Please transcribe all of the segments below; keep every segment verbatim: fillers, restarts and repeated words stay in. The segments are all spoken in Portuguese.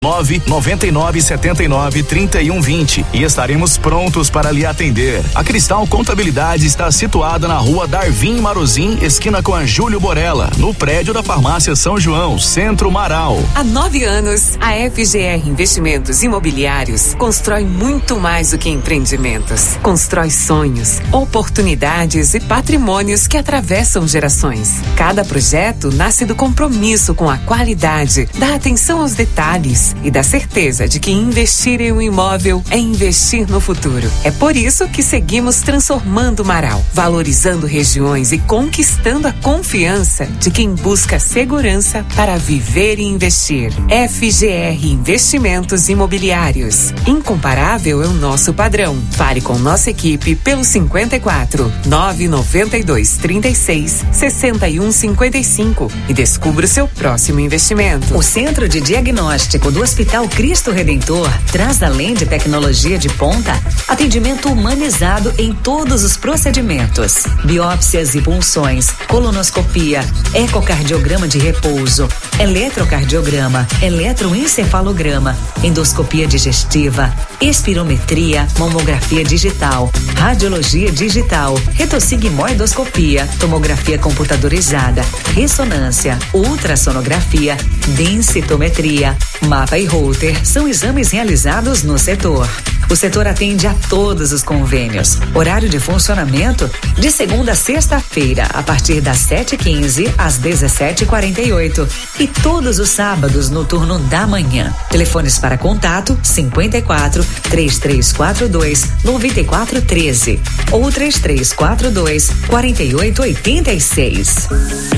nove nove nove sete nove três um dois zero e estaremos prontos para lhe atender. A Cristal Contabilidade está situada na rua Darvin Marozin, esquina com a Júlio Borella, no prédio da Farmácia São João, Centro Marau. Há nove anos, a F G R Investimentos Imobiliários constrói muito mais do que empreendimentos. Constrói sonhos, oportunidades e patrimônios que atravessam gerações. Cada projeto nasce do compromisso com a qualidade, da atenção aos detalhes e da certeza de que investir em um imóvel é investir no futuro. É por isso que seguimos transformando Marau, valorizando regiões e conquistando a confiança de quem busca segurança para viver e investir. F G R Investimentos Imobiliários. Incomparável é o nosso padrão. Fale com nossa equipe pelo cinquenta e quatro, nove nove dois, trinta e seis, sessenta e um cinquenta e cinco e descubra o seu próximo investimento. O Centro de Diagnóstico do Hospital Cristo Redentor traz, além de tecnologia de ponta, atendimento humanizado em todos os procedimentos: biópsias e punções, colonoscopia, ecocardiograma de repouso, eletrocardiograma, eletroencefalograma, endoscopia digestiva, espirometria, mamografia digital, radiologia digital, retossigmoidoscopia, tomografia computadorizada, ressonância, ultrassonografia, densitometria, mapa e Holter são exames realizados no setor. O setor atende a todos os convênios. Horário de funcionamento de segunda a sexta-feira, a partir das sete e quinze às dezessete e quarenta e oito. E todos os sábados no turno da manhã. Telefones para contato: cinquenta e quatro, três três quatro dois, nove quatro um três ou três três quatro dois, quatro oito oito seis.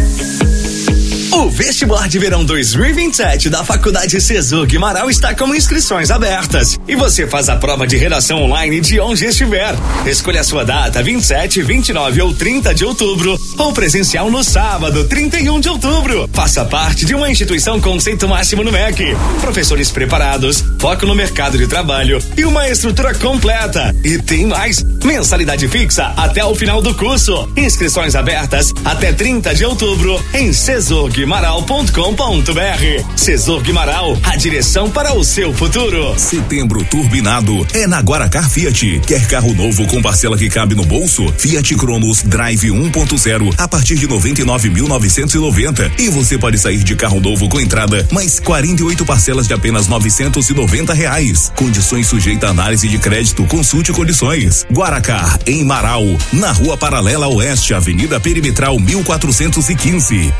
O vestibular de verão dois mil e vinte e sete da Faculdade Cesug Marau está com inscrições abertas e você faz a prova de redação online de onde estiver. Escolha a sua data: vinte e sete, vinte e nove ou trinta de outubro ou presencial no sábado, trinta e um de outubro. Faça parte de uma instituição conceito máximo no M E C. Professores preparados, foco no mercado de trabalho e uma estrutura completa. E tem mais: mensalidade fixa até o final do curso. Inscrições abertas até trinta de outubro em cesug maral ponto com ponto br. Cesug Marau, a direção para o seu futuro. Setembro turbinado é na Guaracar Fiat. Quer carro novo com parcela que cabe no bolso? Fiat Cronos Drive um ponto zero a partir de noventa e nove mil novecentos e noventa. E você pode sair de carro novo com entrada mais quarenta e oito parcelas de apenas novecentos e noventa reais. Condições sujeitas à análise de crédito. Consulte condições. Guaracar, em Marau, na Rua Paralela Oeste, Avenida Perimetral mil quatrocentos e quinze.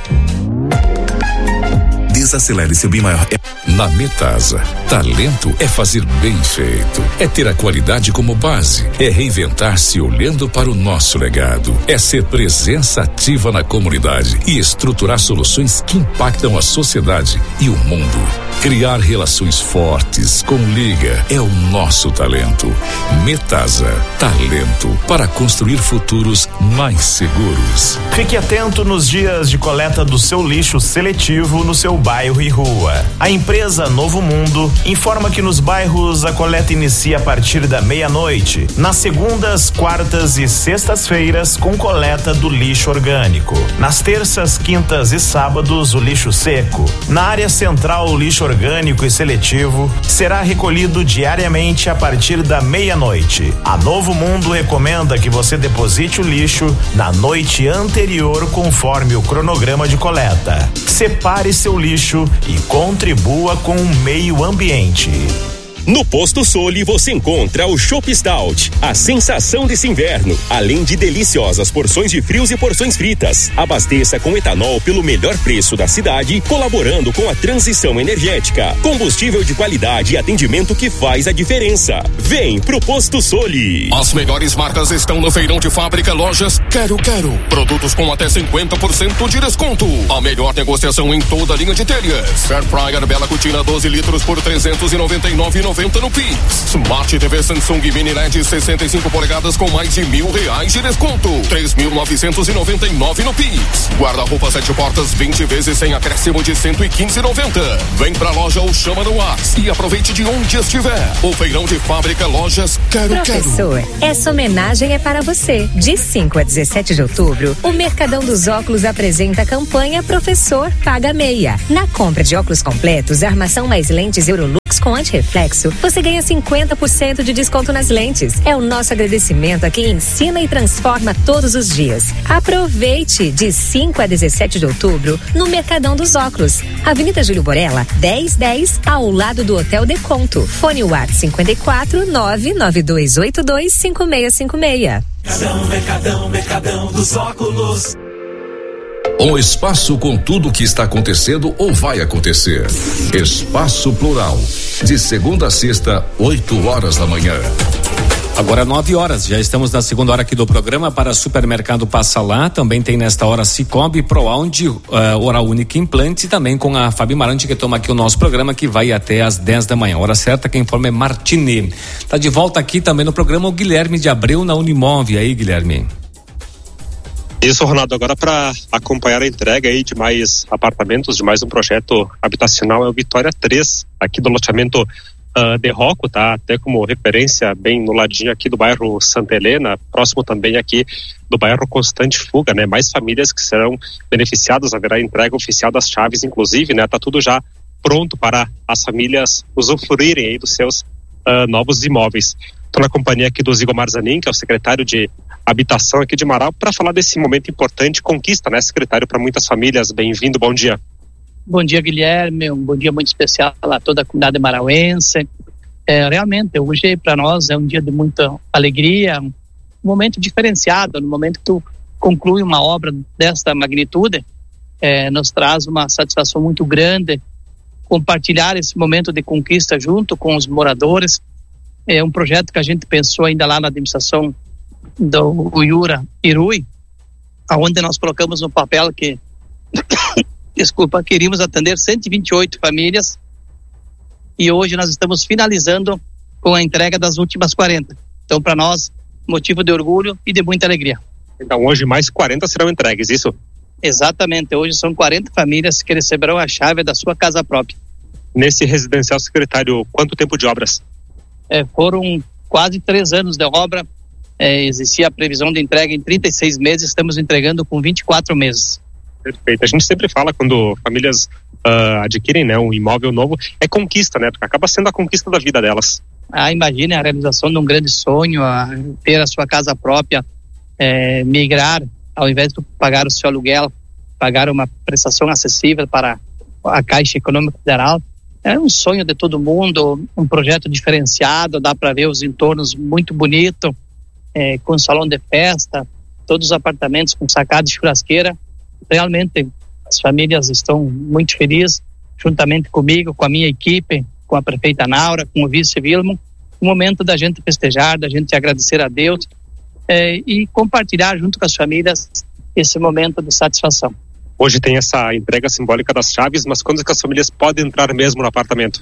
Desacelere seu bem maior. Na Metasa, talento é fazer bem feito, é ter a qualidade como base, é reinventar-se olhando para o nosso legado, é ser presença ativa na comunidade e estruturar soluções que impactam a sociedade e o mundo. Criar relações fortes com Liga é o nosso talento. Metasa, talento para construir futuros mais seguros. Fique atento nos dias de coleta do seu lixo seletivo no seu bairro e rua. A empresa Novo Mundo informa que nos bairros a coleta inicia a partir da meia-noite, nas segundas, quartas e sextas-feiras, com coleta do lixo orgânico. Nas terças, quintas e sábados, o lixo seco. Na área central, o lixo orgânico e seletivo será recolhido diariamente a partir da meia-noite. A Novo Mundo recomenda que você deposite o lixo na noite anterior, conforme o cronograma de coleta. Separe seu lixo e contribua com o meio ambiente. No Posto Soli você encontra o Chopp Stout, a sensação desse inverno, além de deliciosas porções de frios e porções fritas. Abasteça com etanol pelo melhor preço da cidade, colaborando com a transição energética. Combustível de qualidade e atendimento que faz a diferença. Vem pro Posto Soli. As melhores marcas estão no Feirão de Fábrica Lojas Quero Quero. Produtos com até cinquenta por cento de desconto. A melhor negociação em toda a linha de telhas. Air Fryer Bela Cutina doze litros por trezentos e noventa e nove reais e noventa noventa no Pix. Smart T V Samsung Mini L E D sessenta e cinco polegadas com mais de mil reais de desconto. três mil novecentos e noventa e nove no Pix. Guarda-roupa sete portas vinte vezes sem acréscimo de cento e quinze e noventa. Vem pra loja ou chama no WhatsApp e aproveite de onde estiver. O feirão de fábrica Lojas Quero Professor, Quero. essa homenagem é para você. De cinco a dezessete de outubro, o Mercadão dos Óculos apresenta a campanha Professor Paga Meia. Na compra de óculos completos, armação mais lentes Eurolux com antirreflexo, você ganha cinquenta por cento de desconto nas lentes. É o nosso agradecimento a quem ensina e transforma todos os dias. Aproveite de cinco a dezessete de outubro no Mercadão dos Óculos. Avenida Júlio Borella, dez dez, ao lado do Hotel Deconto. Fone WhatsApp cinco quatro nove nove dois oito dois cinco seis cinco seis. Mercadão, Mercadão, Mercadão dos Óculos. Um espaço com tudo o que está acontecendo ou vai acontecer. Espaço Plural. De segunda a sexta, oito horas da manhã. Agora nove horas, já estamos na segunda hora aqui do programa para Supermercado Passa Lá, também tem nesta hora Cicobi, ProAundi, uh, Oral Única Implante e também com a Fabi Marante que toma aqui o nosso programa que vai até às dez da manhã, hora certa, quem informa é Martini. Tá de volta aqui também no programa o Guilherme de Abreu na Unimove, aí Guilherme. Isso, Ronaldo, agora para acompanhar a entrega aí de mais apartamentos, de mais um projeto habitacional é o Vitória três, aqui do loteamento uh, de Rocco, tá? Até como referência bem no ladinho aqui do bairro Santa Helena, próximo também aqui do bairro Constante Fuga, né? Mais famílias que serão beneficiadas, haverá a entrega oficial das chaves, inclusive, né? Tá tudo já pronto para as famílias usufruírem aí dos seus uh, novos imóveis. Estou na companhia aqui do Zigomar Zanin, que é o secretário de Habitação aqui de Marau, para falar desse momento importante, conquista, né, secretário, para muitas famílias. Bem-vindo, bom dia. Bom dia, Guilherme, um bom dia muito especial a toda a comunidade marauense. É, realmente, hoje para nós é um dia de muita alegria, um momento diferenciado, no momento que tu conclui uma obra desta magnitude, é, nos traz uma satisfação muito grande compartilhar esse momento de conquista junto com os moradores. É um projeto que a gente pensou ainda lá na administração do Uiura Irui, aonde nós colocamos no papel que desculpa, queríamos atender cento e vinte e oito famílias e hoje nós estamos finalizando com a entrega das últimas quarenta. Então, para nós, motivo de orgulho e de muita alegria. Então, hoje mais quarenta serão entregues, isso? Exatamente, hoje são quarenta famílias que receberão a chave da sua casa própria. Nesse residencial, secretário, quanto tempo de obras? É, foram quase três anos de obra. É, existia a previsão de entrega em trinta e seis meses, estamos entregando com vinte e quatro meses. Perfeito. A gente sempre fala quando famílias uh, adquirem, né, um imóvel novo, é conquista, né? Porque acaba sendo a conquista da vida delas. Ah, imagine a realização de um grande sonho, a ter a sua casa própria, é, migrar, ao invés de pagar o seu aluguel, pagar uma prestação acessível para a Caixa Econômica Federal. É um sonho de todo mundo, um projeto diferenciado, dá para ver os entornos muito bonito. É, com salão de festa, todos os apartamentos com sacada de churrasqueira. Realmente as famílias estão muito felizes, juntamente comigo, com a minha equipe, com a prefeita Naura, com o vice Vilmo, o momento da gente festejar, da gente agradecer a Deus é, e compartilhar junto com as famílias esse momento de satisfação. Hoje tem essa entrega simbólica das chaves, mas quando que as famílias podem entrar mesmo no apartamento?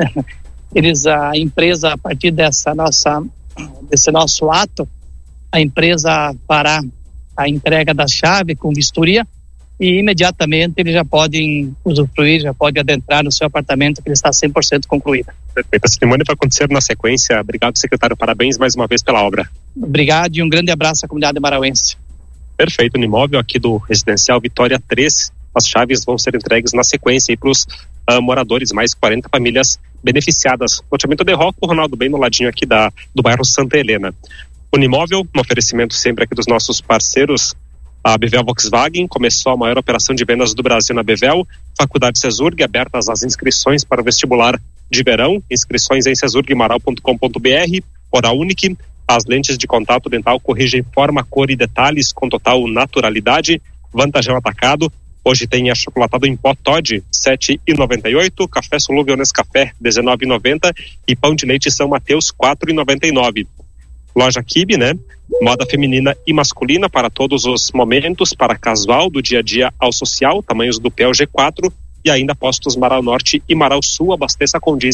Eles, a empresa, a partir dessa nossa desse nosso ato, a empresa fará a entrega da chave com vistoria e imediatamente eles já podem usufruir, já podem adentrar no seu apartamento que ele está cem por cento concluído. Perfeito, a cerimônia vai acontecer na sequência. Obrigado, secretário, parabéns mais uma vez pela obra. Obrigado e um grande abraço à comunidade marauense. Perfeito, no imóvel aqui do residencial Vitória três, as chaves vão ser entregues na sequência para os uh, moradores, mais quarenta famílias beneficiadas. Loteamento de Rocco, Ronaldo, bem no ladinho aqui da, do bairro Santa Helena. Unimóvel, um oferecimento sempre aqui dos nossos parceiros, a Bevel Volkswagen, começou a maior operação de vendas do Brasil na Bevel, Faculdade Cesurg, abertas as inscrições para o vestibular de verão, inscrições em cesurgmaral ponto com ponto b r, Oral Unique, as lentes de contato dental corrigem forma, cor e detalhes com total naturalidade, Vantajão Atacado. Hoje tem achocolatado em pó Toddy, sete reais e noventa e oito centavos, café solúvel Nescafé, dezenove reais e noventa centavos e pão de leite São Mateus, quatro reais e noventa e nove centavos. Loja Kibe, né? Moda feminina e masculina para todos os momentos, para casual, do dia a dia ao social, tamanhos do P L G quatro e ainda postos Marau Norte e Marau Sul, abasteça com diesel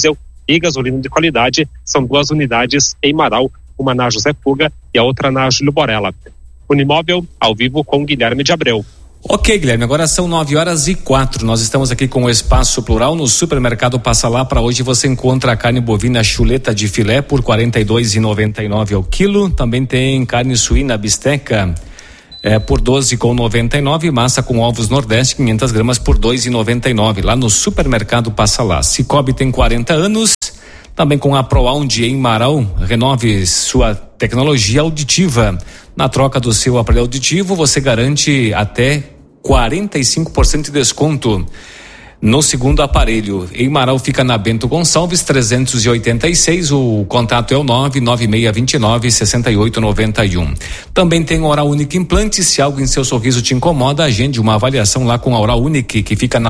e gasolina de qualidade. São duas unidades em Marau, uma na José Puga e a outra na Júlio Borella. Unimóvel, ao vivo com Guilherme de Abreu. Ok, Guilherme, agora são nove horas e quatro. Nós estamos aqui com o Espaço Plural no supermercado Passa Lá. Para hoje você encontra a carne bovina chuleta de filé por quarenta e dois reais e noventa e nove ao quilo. Também tem carne suína bisteca é, por doze reais e noventa e nove. Massa com ovos Nordeste quinhentas gramas por dois reais e noventa e nove. Lá no supermercado Passa Lá. Cicobi tem quarenta anos. Também com a ProAundi em Marau, renove sua tecnologia auditiva. Na troca do seu aparelho auditivo, você garante até quarenta e cinco por cento de desconto no segundo aparelho. Em Marau fica na Bento Gonçalves trezentos e oitenta e seis. O contato é o nove nove seis dois nove, seis oito nove um. Também tem Oral Unique Implante. Se algo em seu sorriso te incomoda, agende uma avaliação lá com a Oral Unique, que fica na